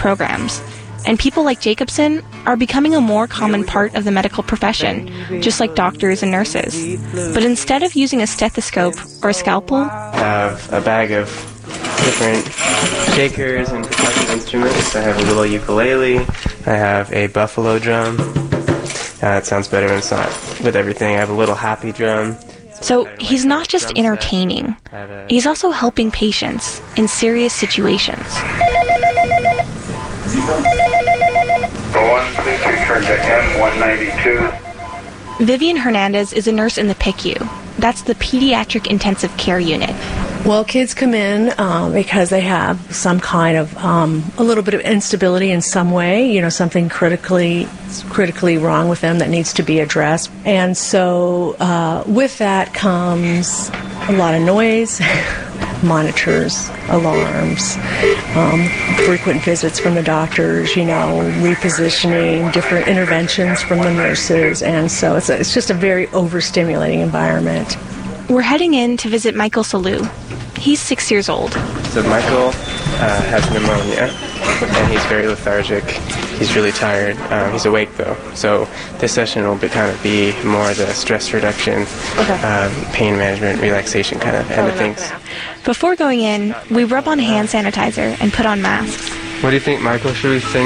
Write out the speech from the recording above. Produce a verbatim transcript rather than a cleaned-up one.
programs, and people like Jacobson are becoming a more common part of the medical profession, just like doctors and nurses. But instead of using a stethoscope or a scalpel, I have a bag of different shakers and percussion instruments. I have a little ukulele. I have a buffalo drum. Uh, it sounds better when it's not with everything. I have a little happy drum. So he's not just entertaining, he's also helping patients in serious situations. one, please return to M one ninety-two. Vivian Hernandez is a nurse in the P I C U. That's the Pediatric Intensive Care Unit. Well, kids come in um, because they have some kind of, um, a little bit of instability in some way, you know, something critically critically wrong with them that needs to be addressed. And so uh, with that comes a lot of noise, monitors, alarms, um, frequent visits from the doctors, you know, repositioning, different interventions from the nurses. And so it's, a, it's just a very overstimulating environment. We're heading in to visit Michael Salou. He's six years old. So Michael uh, has pneumonia, and he's very lethargic. He's really tired. Um, he's awake, though. So this session will be, kind of be more the stress reduction, okay. um, pain management, relaxation kind of end of things. Before going in, we rub on hand sanitizer and put on masks. What do you think, Michael? Should we sing